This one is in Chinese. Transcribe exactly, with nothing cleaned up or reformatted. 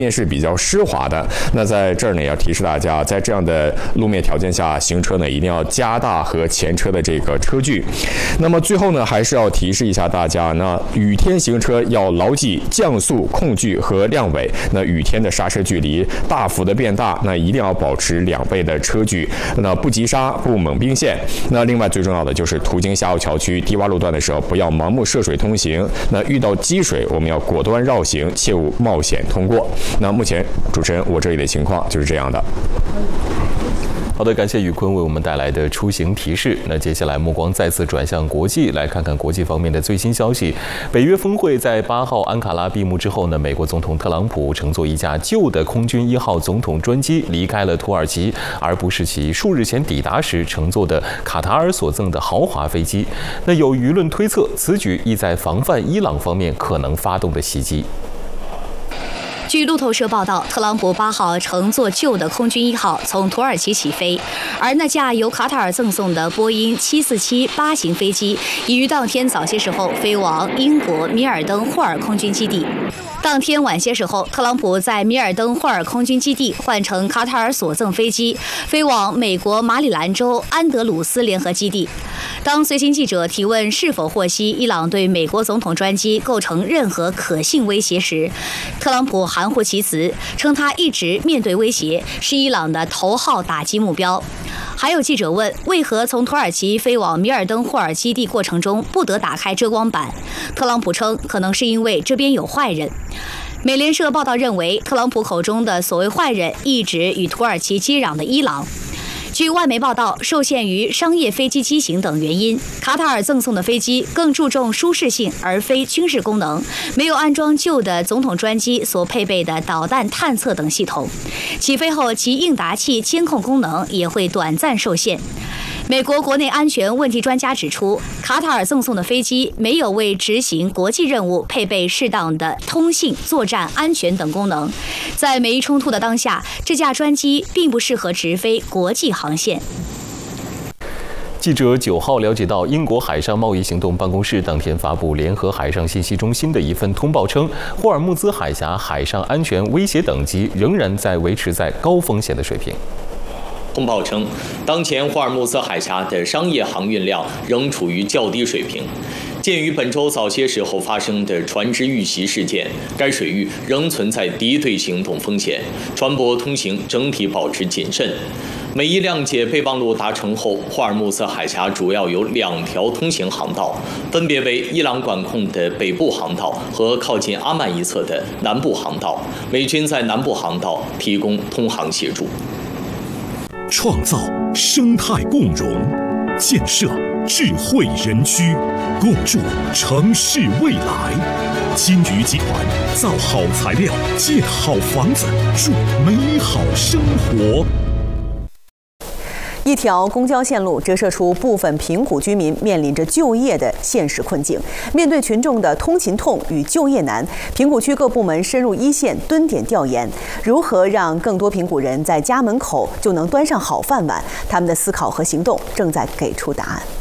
面是比较湿滑的。那在这儿呢，也要提示大家，在这样的路面条件下行车呢，一定要加大和前车的这个车距。那么最后呢，还是要提示一下大家，那雨天行车要牢记降速、控距和亮尾。那雨天的刹车距离大幅的变大，那一定要保持两倍的车距，那不急刹，不猛并线。那另外最重要的就是途经下游桥区、低洼路段的时候，不要盲目涉水通行。那遇到积水，我们要果断绕行，切勿冒险通过。那目前主持人我这里的情况就是这样的。 好的，感谢宇坤为我们带来的出行提示。那接下来目光再次转向国际，来看看国际方面的最新消息。北约峰会在八号安卡拉闭幕之后呢，美国总统特朗普乘坐一架旧的空军一号总统专机离开了土耳其，而不是其数日前抵达时乘坐的卡塔尔所赠的豪华飞机。那有舆论推测，此举意在防范伊朗方面可能发动的袭击。 据路透社报道，特朗普八号乘坐旧的空军一号从土耳其起飞，而那架由卡塔尔赠送的波音七四七八型飞机已于当天早些时候飞往英国米尔登霍尔空军基地。当天晚些时候，特朗普在米尔登霍尔空军基地换乘卡塔尔所赠飞机，飞往美国马里兰州安德鲁斯联合基地。当随行记者提问是否获悉伊朗对美国总统专机构成任何可信威胁时，特朗普含糊其辞，称他一直面对威胁，是伊朗的头号打击目标。还有记者问，为何从土耳其飞往米尔登霍尔基地过程中不得打开遮光板？特朗普称，可能是因为这边有坏人。美联社报道认为，特朗普口中的所谓坏人，意指与土耳其接壤的伊朗。据外媒报道，受限于商业飞机机型等原因，卡塔尔赠送的飞机更注重舒适性而非军事功能，没有安装旧的总统专机所配备的导弹探测等系统。起飞后，其应答器监控功能也会短暂受限。美国国内安全问题专家指出，卡塔尔赠送的飞机没有为执行国际任务配备适当的通信、作战、安全等功能。在美伊冲突的当下，这架专机并不适合直飞国际航线。 记者九号了解到，英国海上贸易行动办公室当天发布联合海上信息中心的一份通报称，霍尔木兹海峡海上安全威胁等级仍然在维持在高风险的水平。 通报称，当前霍尔木兹海峡的商业航运量仍处于较低水平。鉴于本周早些时候发生的船只遇袭事件，该水域仍存在敌对行动风险，船舶通行整体保持谨慎。美伊谅解备忘录达成后，霍尔木兹海峡主要有两条通行航道，分别为伊朗管控的北部航道和靠近阿曼一侧的南部航道。美军在南部航道提供通航协助。 创造生态共融，建设智慧园区，共筑城市未来。金鱼集团造好材料，建好房子，筑美好生活。 一条公交线路折射出部分贫苦居民面临着就业的现实困境。面对群众的通勤痛与就业难，贫苦区各部门深入一线蹲点调研，如何让更多贫苦人在家门口就能端上好饭碗？他们的思考和行动正在给出答案。